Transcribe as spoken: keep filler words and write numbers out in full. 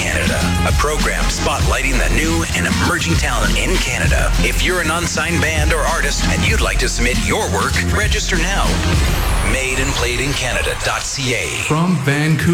Canada, a program spotlighting the new and emerging talent in Canada. If you're an unsigned band or artist and you'd like to submit your work, register now. made and played in Canada dot c a. From Vancouver.